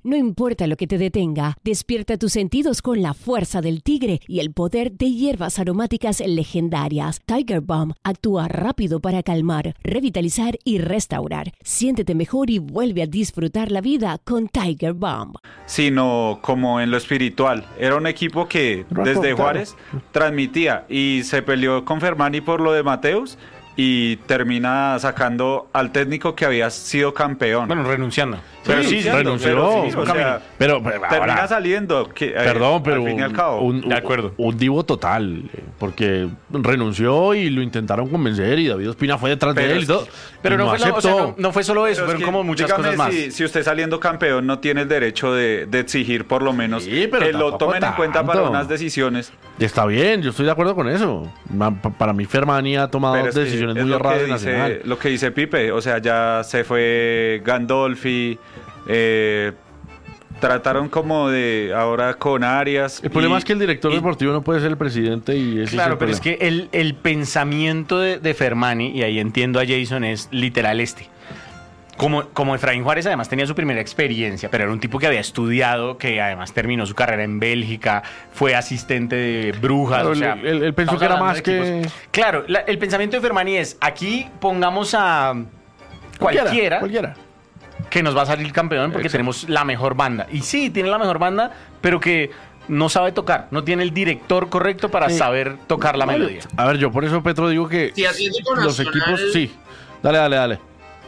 No importa lo que te detenga, despierta tus sentidos con la fuerza del tigre y el poder de hierbas aromáticas legendarias. Tiger Balm actúa rápido para calmar, revitalizar y restaurar. Siéntete mejor y vuelve a disfrutar la vida con Tiger Balm. Sino como en lo espiritual. Era un equipo que desde Juárez transmitía y se peleó con Fermani por lo de Mateus y termina sacando al técnico que había sido campeón. Bueno, renunciando. Pero sí, renunció. Pero termina ahora, saliendo. Perdón, pero al fin y al cabo. De acuerdo. Un divo total, porque renunció y lo intentaron convencer y David Ospina fue detrás de él y todo. Pero no aceptó. No fue solo eso, fueron como muchas cosas más. Si usted saliendo campeón no tiene el derecho de exigir por lo menos Sí, pero que lo tomen en cuenta para unas decisiones. Está bien, yo estoy de acuerdo con eso. Para mí Fermani ha tomado decisiones muy erradas en Nacional. Lo que dice Pipe, o sea, ya se fue Gandolfi, trataron como de ahora con Arias. El problema es que el director deportivo no puede ser el presidente y ese claro, es pero es que el pensamiento de Fermani, y ahí entiendo a Jason, es literal este. Como Efraín Juárez además tenía su primera experiencia, pero era un tipo que había estudiado, que además terminó su carrera en Bélgica, fue asistente de Brujas. Claro, o sea, él pensó que era más que... Claro, el pensamiento de Fermani es, aquí pongamos a cualquiera que nos va a salir campeón porque tenemos la mejor banda. Y sí, tiene la mejor banda, pero que no sabe tocar, no tiene el director correcto para saber tocar la melodía. A ver, yo por eso, Petro, digo que los equipos... Sí, dale.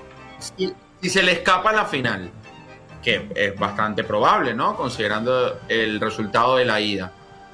Si se le escapa la final, que es bastante probable, ¿no? Considerando el resultado de la ida.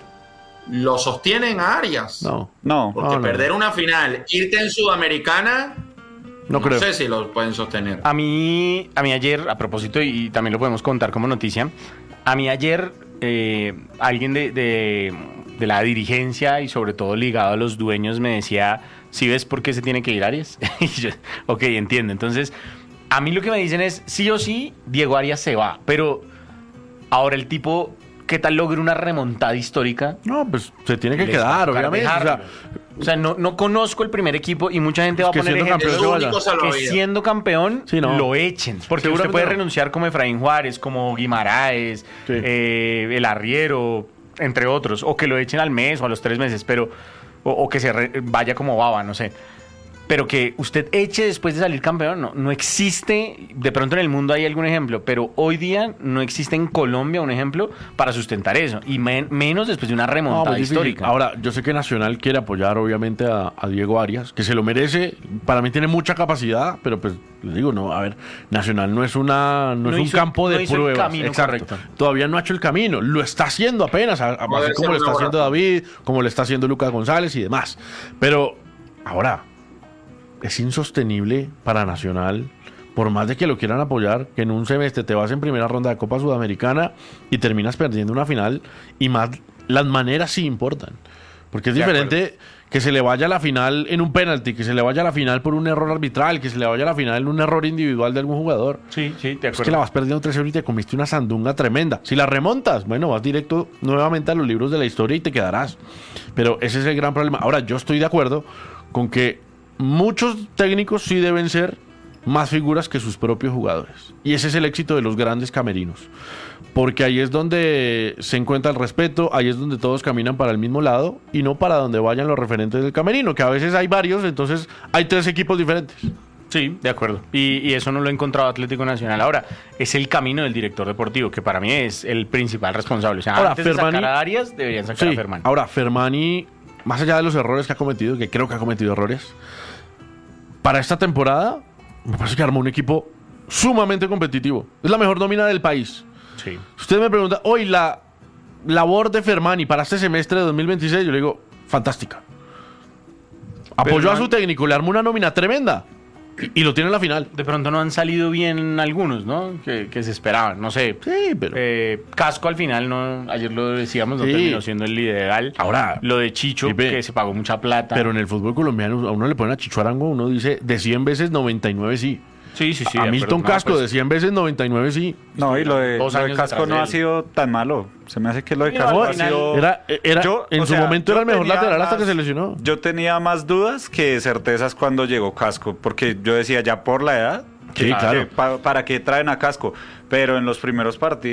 ¿Lo sostienen a Arias? No. Porque perder una final, irte en Sudamericana, no creo. sé si lo pueden sostener. A mí ayer, a propósito, y también lo podemos contar como noticia, a mí ayer alguien de la dirigencia y sobre todo ligado a los dueños me decía, ¿sí ves por qué se tiene que ir Arias? Y yo, ok, entiendo. Entonces, a mí lo que me dicen es, sí o sí, Diego Arias se va. Pero ahora el tipo, ¿qué tal logre una remontada histórica? No, pues se tiene que quedar, obviamente. O sea, no conozco el primer equipo y mucha gente va a poner ejemplos que siendo campeón lo echen. Porque usted puede renunciar como Efraín Juárez, como Guimaraes, el Arriero, entre otros. O que lo echen al mes o a los 3 meses, pero o que se vaya como baba, no sé. Pero que usted eche después de salir campeón, no existe. De pronto en el mundo hay algún ejemplo, pero hoy día no existe en Colombia un ejemplo para sustentar eso. Y menos después de una remontada histórica. Ahora, yo sé que Nacional quiere apoyar obviamente a Diego Arias, que se lo merece. Para mí tiene mucha capacidad, pero pues les digo, no, a ver, Nacional no es un campo de pruebas. Camino correcto. Todavía no ha hecho el camino, lo está haciendo apenas, así como lo está haciendo David, como lo está haciendo Lucas González y demás. Pero ahora es insostenible para Nacional, por más de que lo quieran apoyar, que en un semestre te vas en primera ronda de Copa Sudamericana y terminas perdiendo una final, y más las maneras sí importan. Porque es diferente que se le vaya a la final en un penalti, que se le vaya a la final por un error arbitral, que se le vaya a la final en un error individual de algún jugador. Sí, de acuerdo. Es que la vas perdiendo 3-0 y te comiste una sandunga tremenda. Si la remontas, bueno, vas directo nuevamente a los libros de la historia y te quedarás. Pero ese es el gran problema. Ahora, yo estoy de acuerdo con que muchos técnicos sí deben ser más figuras que sus propios jugadores. Y ese es el éxito de los grandes camerinos. Porque ahí es donde se encuentra el respeto, ahí es donde todos caminan para el mismo lado y no para donde vayan los referentes del camerino, que a veces hay varios, entonces hay 3 equipos diferentes. Sí, de acuerdo. Y eso no lo ha encontrado Atlético Nacional. Ahora, es el camino del director deportivo, que para mí es el principal responsable. O sea, ahora, antes de sacar a Arias, deberían sacar a Fermani. Ahora, Fermani, más allá de los errores que ha cometido, que creo que ha cometido errores, para esta temporada me parece que armó un equipo sumamente competitivo. Es la mejor nómina del país. Sí. Usted me pregunta, hoy la labor de Fermani para este semestre de 2026, yo le digo, fantástica. Apoyó a su técnico, le armó una nómina tremenda y lo tiene en la final. De pronto no han salido bien algunos, ¿no? Que se esperaban, no sé. Sí, pero... Casco al final, no, ayer lo decíamos, no terminó siendo el ideal. Ahora, lo de Chicho, que se pagó mucha plata. Pero en el fútbol colombiano a uno le ponen a Chicho Arango, uno dice, de 100 veces 99 sí. Sí. A Milton Casco de 100 veces 99 sí. No, y lo de Casco no ha sido tan malo. Se me hace que lo de Casco ha sido... En su momento era el mejor lateral hasta que se lesionó. Yo tenía más dudas que certezas cuando llegó Casco, porque yo decía ya por la edad, sí, claro. ¿para qué traen a Casco? Pero en los primeros partidos